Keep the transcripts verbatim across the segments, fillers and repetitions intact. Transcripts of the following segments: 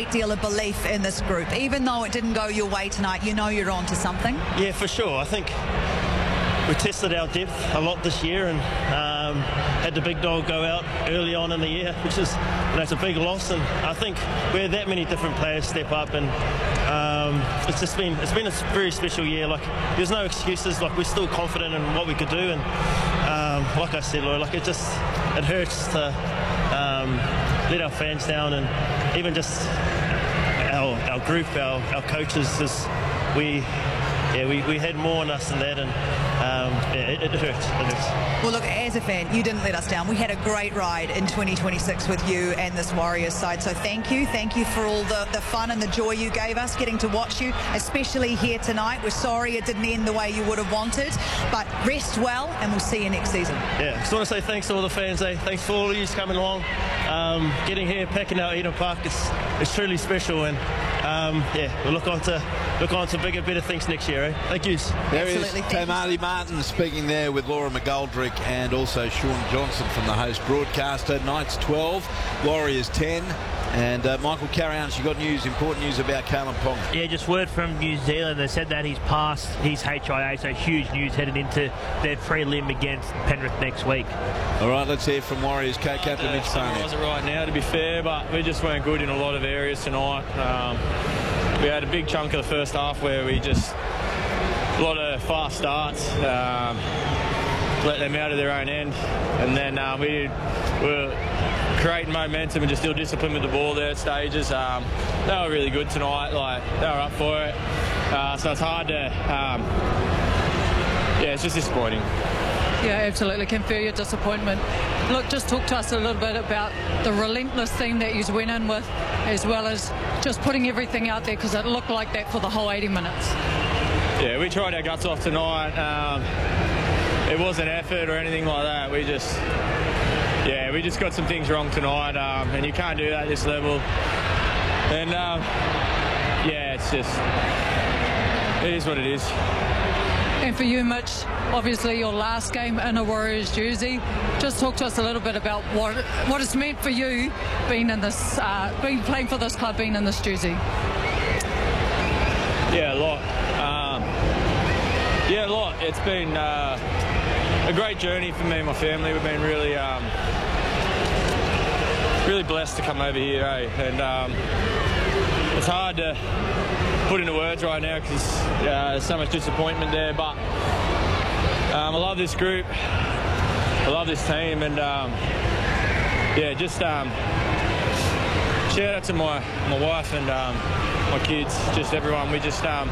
great deal of belief in this group. Even though it didn't go your way tonight, you know you're on to something. Yeah, for sure. I think we tested our depth a lot this year and um, had the big dog go out early on in the year, which is, you know, it's a big loss. And I think we had that many different players step up, and um, it's just been it's been a very special year. Like, there's no excuses. Like, we're still confident in what we could do, and um, like I said, Laura, like it just it hurts to um, let our fans down, and even just our our group, our our coaches, just we. Yeah, we, we had more on us than that, and um, yeah, it, it hurts. It hurts. Well, look, as a fan, you didn't let us down. We had a great ride in twenty twenty-six with you and this Warriors side, so thank you. Thank you for all the, the fun and the joy you gave us getting to watch you, especially here tonight. We're sorry it didn't end the way you would have wanted, but rest well, and we'll see you next season. Yeah, just want to say thanks to all the fans. Eh? Thanks for all of you coming along, um, getting here, packing out Eden Park. It's, it's truly special, and um, yeah, we'll look on to look on to bigger, better things next year. Eh? Thank you. There Absolutely. is Tamati Martin speaking there with Laura McGoldrick and also Sean Johnson from the host broadcaster. Knights twelve, Warriors ten. And uh, Michael, carry on. You got news, important news about Kalyn Ponga. Yeah, just word from New Zealand. They said that he's passed his H I A, so huge news headed into their prelim against Penrith next week. All right, let's hear from Warriors co-captain uh, Mitch Barnett. Summarise it right now, to be fair, but we just weren't good in a lot of areas tonight. Um, we had a big chunk of the first half where we just a lot of fast starts, um, let them out of their own end, and then uh, we were creating momentum and just still discipline with the ball there at stages. Um, they were really good tonight, like they were up for it, uh, so it's hard to, um, yeah, it's just disappointing. Yeah, absolutely. Can feel your disappointment. Look, just talk to us a little bit about the relentless theme that you went in with, as well as just putting everything out there, because it looked like that for the whole eighty minutes. Yeah, we tried our guts off tonight. Um, it wasn't effort or anything like that. We just, yeah, we just got some things wrong tonight, um, and you can't do that at this level. And um, yeah, it's just, it is what it is. And for you, Mitch, obviously your last game in a Warriors jersey. Just talk to us a little bit about what what it's meant for you being in this, uh, being playing for this club, being in this jersey. Yeah, a lot. Um, yeah, a lot. It's been uh, a great journey for me and my family. We've been really, um, really blessed to come over here, eh? And um, it's hard to put into words right now because uh, there's so much disappointment there. But um, I love this group. I love this team, and um, yeah, just um, shout out to my my wife and um, my kids, just everyone. We just um,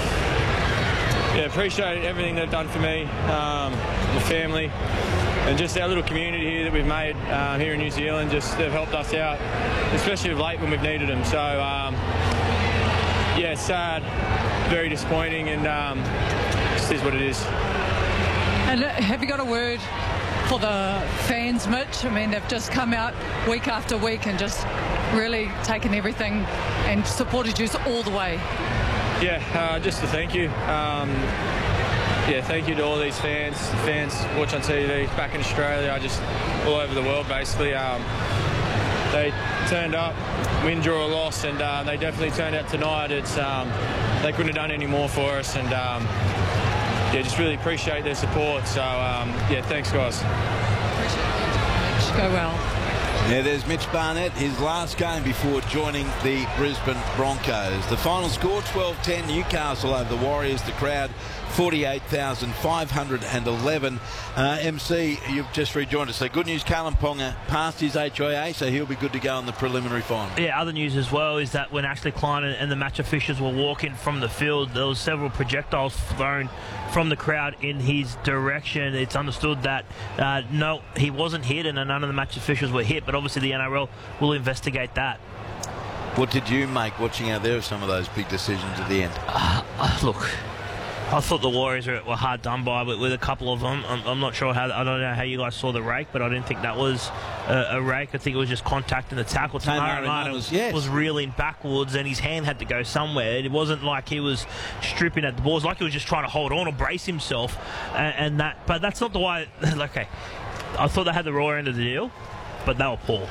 yeah, appreciate everything they've done for me, um, my family, and just our little community here that we've made uh, here in New Zealand. Just they've helped us out, especially of late when we've needed them. So um, yeah, sad, very disappointing, and um, this is what it is. And have you got a word for the fans, Mitch? I mean, they've just come out week after week and just really taken everything and supported you all the way. Yeah, uh, just to thank you. Um, yeah, thank you to all these fans, fans watch on T V back in Australia, just all over the world basically. Um, they turned up, win, draw, or loss, and uh, they definitely turned out tonight. It's um, they couldn't have done any more for us, and um, yeah, just really appreciate their support. So um, yeah, thanks guys. Appreciate it. Go well. Yeah, there's Mitch Barnett, his last game before joining the Brisbane Broncos. The final score, twelve ten, Newcastle over the Warriors. The crowd, forty-eight thousand five hundred eleven. Uh, M C, you've just rejoined us. So good news, Kalyn Ponga passed his H I A, so he'll be good to go in the preliminary final. Yeah, other news as well is that when Ashley Klein and the match officials were walking from the field, there was several projectiles thrown from the crowd in his direction. It's understood that uh, no, he wasn't hit, and none of the match officials were hit, but obviously the N R L will investigate that. What did you make watching out there of some of those big decisions at the end? Uh, uh, look, I thought the Warriors were, were hard done by with, with a couple of them. I'm, I'm not sure how, I don't know how you guys saw the rake, but I didn't think that was a, a rake. I think it was just contact in the tackle. Tamara Martin was, yes. was reeling backwards, and his hand had to go somewhere. It wasn't like he was stripping at the balls, like he was just trying to hold on or brace himself. And, and that, but that's not the way. Okay, I thought they had the raw end of the deal, but they were poor.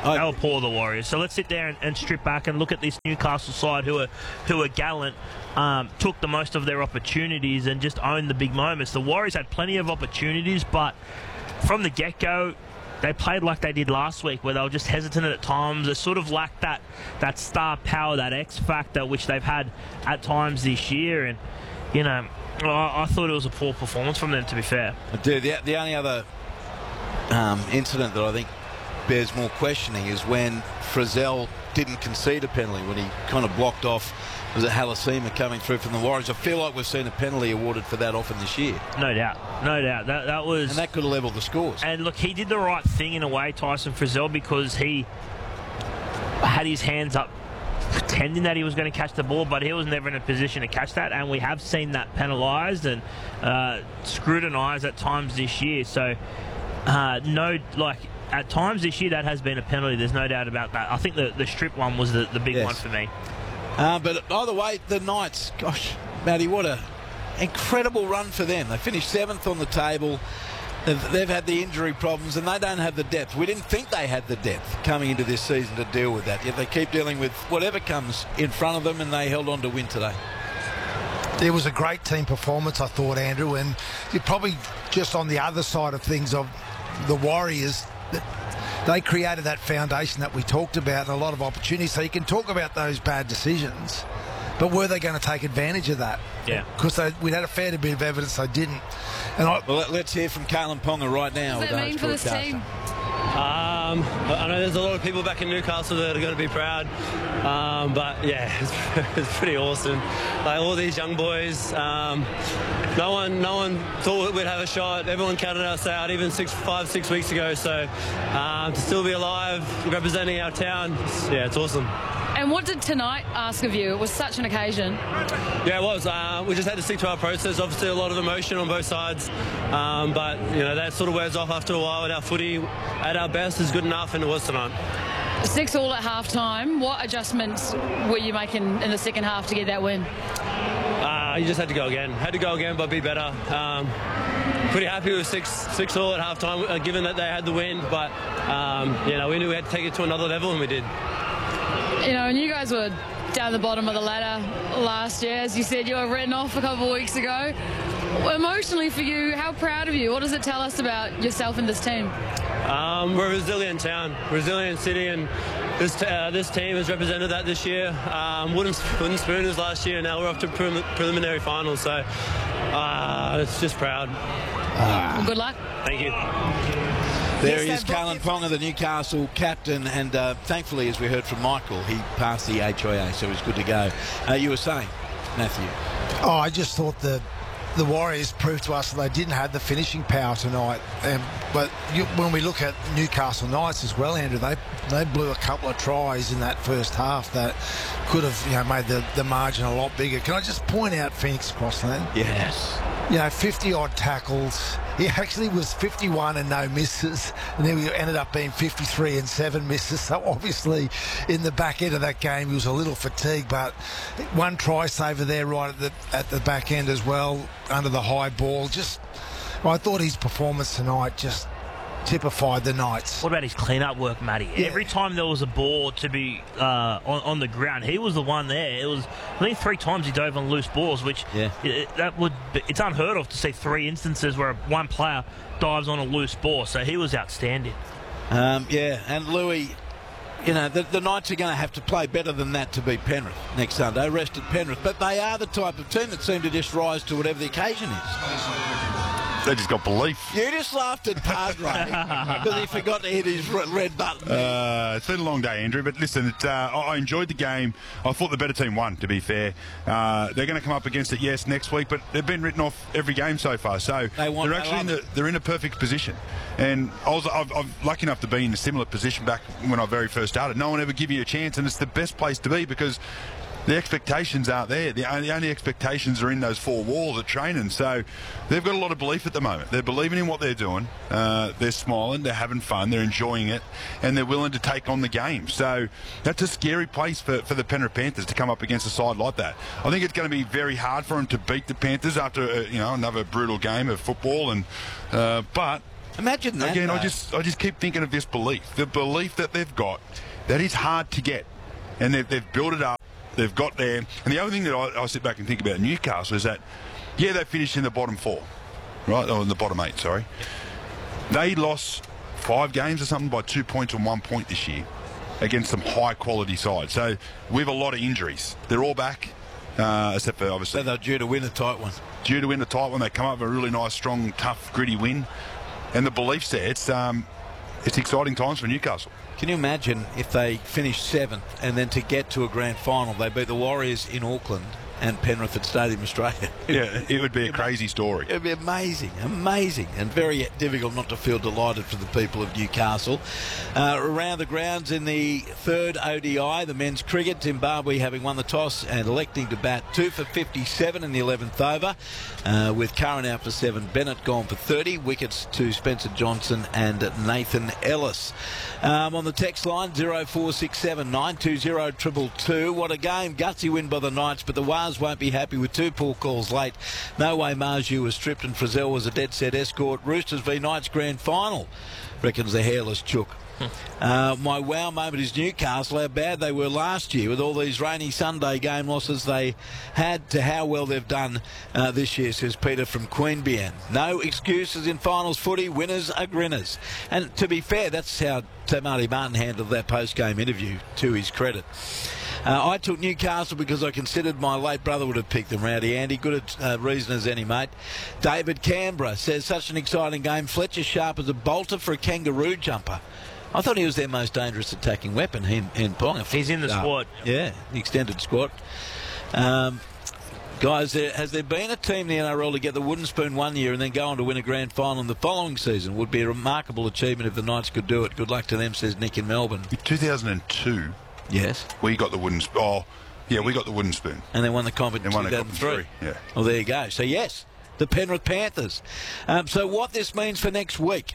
They were poor, the Warriors. So let's sit there and, and strip back and look at this Newcastle side who are who are gallant, um, took the most of their opportunities and just owned the big moments. The Warriors had plenty of opportunities, but from the get-go, they played like they did last week, where they were just hesitant at times. They sort of lacked that, that star power, that X factor, which they've had at times this year. And, you know, I, I thought it was a poor performance from them, to be fair. I do. The, the only other um, incident that I think bears more questioning is when Frizzell didn't concede a penalty, when he kind of blocked off, was it Halasima coming through from the Warriors? I feel like we've seen a penalty awarded for that often this year. No doubt, no doubt. That that was, and that could have levelled the scores. And look, he did the right thing in a way, Tyson Frizzell, because he had his hands up, pretending that he was going to catch the ball, but he was never in a position to catch that. And we have seen that penalised and uh, scrutinised at times this year. So, uh, no, like. At times this year, that has been a penalty. There's no doubt about that. I think the, the strip one was the, the big yes. one for me. Uh, but either way, the Knights, gosh, Matty, what a incredible run for them. They finished seventh on the table. They've, they've had the injury problems, and they don't have the depth. We didn't think they had the depth coming into this season to deal with that. Yet they keep dealing with whatever comes in front of them, and they held on to win today. It was a great team performance, I thought, Andrew, and you're probably just on the other side of things of the Warriors. They created that foundation that we talked about and a lot of opportunities. So you can talk about those bad decisions, but were they going to take advantage of that? Yeah. Because we'd had a fair bit of evidence they didn't. And I, well, let's hear from Kalyn Ponga right now. What does that mean for this team? Um, I know there's a lot of people back in Newcastle that are going to be proud, um, but yeah, it's, it's pretty awesome. Like all these young boys, um, no one, no one thought we'd have a shot. Everyone counted us out, even six, five, six weeks ago. So um, to still be alive, representing our town, it's, yeah, it's awesome. And what did tonight ask of you? It was such an occasion. Yeah, it was. Uh, we just had to stick to our process. Obviously, a lot of emotion on both sides, um, but you know that sort of wears off after a while. With our footy at our best is good enough, and it was tonight. Six all at half time. What adjustments were you making in the second half to get that win? Uh, you just had to go again. Had to go again, but be better. Um, pretty happy with six six all at half time, uh, given that they had the win. But um, you know, we knew we had to take it to another level, and we did. You know, and you guys were down the bottom of the ladder last year. As you said, you were written off a couple of weeks ago. Emotionally for you, how proud of you? What does it tell us about yourself and this team? Um, we're a resilient town, resilient city, and this uh, this team has represented that this year. Um, wooden, wooden Spooners last year, and now we're off to prelim preliminary finals, so uh, it's just proud. Well, good luck. Thank you. There he is, Kalyn Ponga, the Newcastle captain, and uh, thankfully, as we heard from Michael, he passed the H I A, so he's good to go. Uh, you were saying, Matthew? Oh, I just thought the the Warriors proved to us that they didn't have the finishing power tonight. Um, but you, when we look at Newcastle Knights as well, Andrew, they they blew a couple of tries in that first half that could have you know made the, the margin a lot bigger. Can I just point out Phoenix Crossland? Yes. You know, fifty odd tackles. He actually was fifty-one and no misses, and then we ended up being fifty-three and seven misses. So obviously, in the back end of that game, he was a little fatigued. But one try saver there right at the at the back end as well, under the high ball. Just, well, I thought his performance tonight just typified the Knights. What about his clean-up work, Matty? Yeah. Every time there was a ball to be uh, on, on the ground, he was the one there. It was, I think, three times he dove on loose balls, which yeah. it, that would be, it's unheard of to see three instances where one player dives on a loose ball. So he was outstanding. Um, yeah, and Louis, you know, the, the Knights are going to have to play better than that to beat Penrith next Sunday. Rested Penrith, but they are the type of team that seem to just rise to whatever the occasion is. They just got belief. You just laughed at Padre because he forgot to hit his red button. Uh, it's been a long day, Andrew, but listen, it, uh, I enjoyed the game. I thought the better team won, to be fair. Uh, they're going to come up against it, yes, next week, but they've been written off every game so far. So they want, they're actually in the, they're in a perfect position. And I was I've, I'm lucky enough to be in a similar position back when I very first started. No one ever give you a chance, and it's the best place to be because the expectations aren't there. The only, the only expectations are in those four walls at training. So they've got a lot of belief at the moment. They're believing in what they're doing. Uh, they're smiling. They're having fun. They're enjoying it. And they're willing to take on the game. So that's a scary place for, for the Penrith Panthers to come up against a side like that. I think it's going to be very hard for them to beat the Panthers after uh, you know another brutal game of football. And uh, But Imagine that. Again, though. I just I just keep thinking of this belief, the belief that they've got, that is hard to get, and they've, they've built it up, they've got there. And the other thing that I, I sit back and think about Newcastle is that, yeah, they finished in the bottom four, right, or in the bottom eight, sorry. They lost five games or something by two points and one point this year against some high-quality sides. So we have a lot of injuries. They're all back, uh, except for obviously... So they're due to win a tight one. Due to win a tight one. They come up with a really nice, strong, tough, gritty win. And the belief's there. It's, um, it's exciting times for Newcastle. Can you imagine if they finish seventh and then to get to a grand final, they beat the Warriors in Auckland and Penrith at Stadium Australia? Yeah, it would be a crazy story. It would be amazing, amazing, and very difficult not to feel delighted for the people of Newcastle. Uh, around the grounds in the third O D I, the men's cricket, Zimbabwe having won the toss and electing to bat two for fifty-seven in the eleventh over, uh, with Curran out for seven, Bennett gone for thirty, wickets to Spencer Johnson and Nathan Ellis. Um, on the text line, zero four six seven nine two zero two two. What a game. Gutsy win by the Knights, but the Wars won't be happy with two poor calls late. No way Marju was stripped and Frizzell was a dead set escort. Roosters v Knights grand final, reckons the hairless chook. Uh, my wow moment is Newcastle, how bad they were last year with all these rainy Sunday game losses they had to how well they've done uh, this year, says Peter from Queanbeyan. No excuses in finals footy, winners are grinners. And to be fair, that's how Marty Martin handled that post-game interview, to his credit. Uh, I took Newcastle because I considered my late brother would have picked them, Rowdy Andy. Good at uh, reason as any, mate. David Canberra says, such an exciting game. Fletcher sharp as a bolter for a kangaroo jumper. I thought he was their most dangerous attacking weapon, he and Ponga. He's in the uh, squad. Yeah, the extended squad. Um, guys, there, has there been a team in the N R L to get the wooden spoon one year and then go on to win a grand final in the following season? Would be a remarkable achievement if the Knights could do it. Good luck to them, says Nick in Melbourne. In two thousand two, yes, we got the wooden spoon. Oh, yeah, we got the wooden spoon. And they won the comp in two thousand three. Yeah. Well, there you go. So, yes, the Penrith Panthers. Um, so what this means for next week.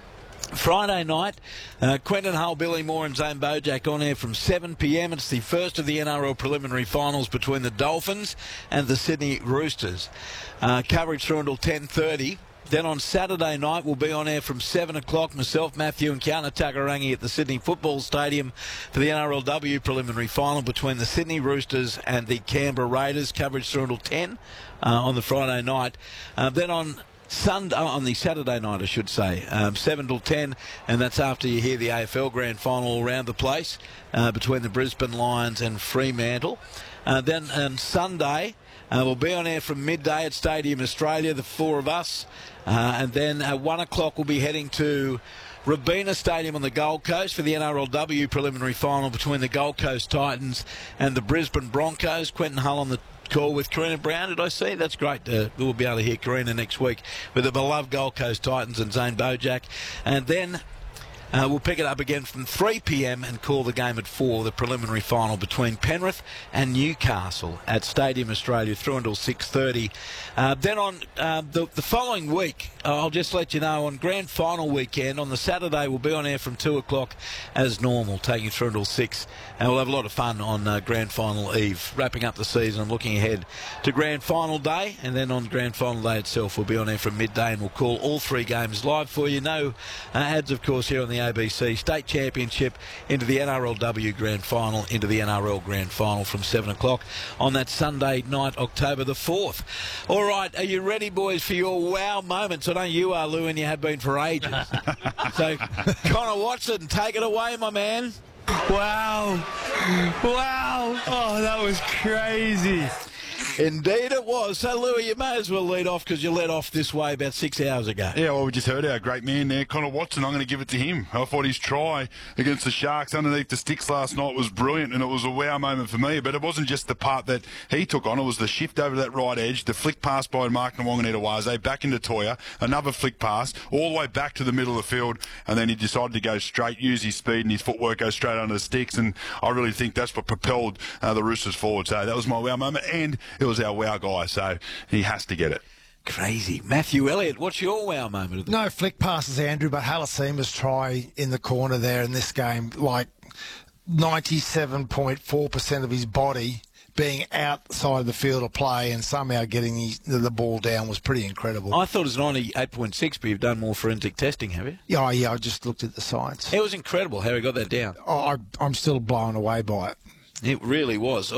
Friday night, uh, Quentin Hull, Billy Moore and Zane Bojack on air from seven p m. It's the first of the N R L preliminary finals between the Dolphins and the Sydney Roosters. Uh, coverage through until ten thirty. Then on Saturday night, we'll be on air from seven o'clock. Myself, Matthew and Kiana Takarangi at the Sydney Football Stadium for the N R L W preliminary final between the Sydney Roosters and the Canberra Raiders. Coverage through until ten uh, on the Friday night. Uh, then on Sunday, on the Saturday night, I should say, um, seven till ten, and that's after you hear the A F L Grand Final all around the place uh, between the Brisbane Lions and Fremantle. Uh, then on Sunday, uh, we'll be on air from midday at Stadium Australia, the four of us, uh, and then at one o'clock we'll be heading to Robina Stadium on the Gold Coast for the N R L W preliminary final between the Gold Coast Titans and the Brisbane Broncos. Quentin Hull on the call with Karina Brown, did I see? That's great. Uh, we'll be able to hear Karina next week with the beloved Gold Coast Titans and Zane Bojack. And then uh, we'll pick it up again from three p m and call the game at four, the preliminary final between Penrith and Newcastle at Stadium Australia through until six thirty. Uh, then on uh, the, the following week, I'll just let you know, on grand final weekend, on the Saturday, we'll be on air from two o'clock as normal, taking through until six. And we'll have a lot of fun on uh, grand final eve, wrapping up the season and looking ahead to grand final day. And then on grand final day itself, we'll be on air from midday and we'll call all three games live for you. No uh, ads, of course, here on the A B C. State Championship into the N R L W grand final, into the N R L grand final from seven o'clock on that Sunday night, October the fourth. All right, are you ready, boys, for your wow moments? I know you are, Lou, and you have been for ages. So, Connor Watson, take it away, my man. Wow. Wow. Oh, that was crazy. Indeed it was. So, Louis, you may as well lead off because you led off this way about six hours ago. Yeah, well, we just heard our great man there, Connor Watson. I'm going to give it to him. I thought his try against the Sharks underneath the sticks last night was brilliant, and it was a wow moment for me. But it wasn't just the part that he took on. It was the shift over that right edge, the flick pass by Mark Nwanganitawaze, back into Toya, another flick pass, all the way back to the middle of the field, and then he decided to go straight, use his speed and his footwork, go straight under the sticks, and I really think that's what propelled uh, the Roosters forward. So that was my wow moment, and it was our wow guy, so he has to get it. Crazy. Matthew Elliott, what's your wow moment? Of the- no flick passes, Andrew, but Halasima's try in the corner there in this game, like ninety-seven point four percent of his body being outside of the field of play and somehow getting the, the ball down was pretty incredible. I thought it was ninety-eight point six, but you've done more forensic testing, have you? Yeah, yeah, I just looked at the science. It was incredible how he got that down. I, I'm still blown away by it. It really was.